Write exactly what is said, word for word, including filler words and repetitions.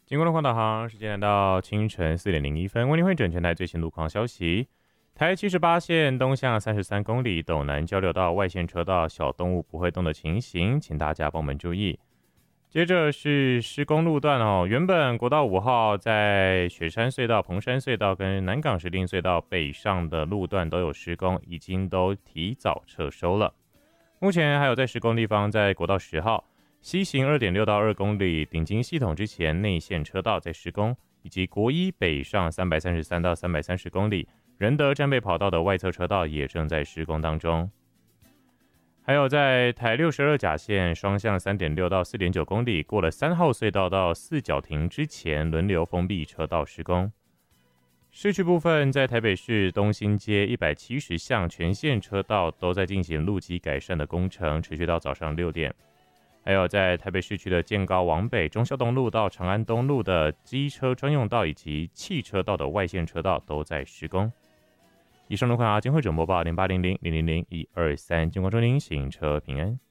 经过路况导航，时间来到清晨四点零一分，为您会整全台最新路况消息。台七十八线东向三十三公里斗南交流道外线车道小动物不会动的情形，请大家帮我们注意。接着是施工路段哦，原本国道五号在雪山隧道、蓬山隧道跟南港石碇隧道北上的路段都有施工，已经都提早撤收了。目前还有在施工地方，在国道十号西行 二点六 到二公里顶金系统之前内线车道在施工，以及国一北上三百三十三到三百三十公里仁德战备跑道的外侧车道也正在施工当中。还有在台六十二甲线双向 三点六 到 四点九公里过了三号隧道到四角亭之前轮流封闭车道施工。市区部分在台北市东兴街一百七十巷全线车道都在进行路基改善的工程，持续到早上六点。还有在台北市区的建高往北忠孝东路到长安东路的机车专用道以及汽车道的外线车道都在施工。以上路况啊，经会整播报零八零零零零零一二三，经过中您行车平安。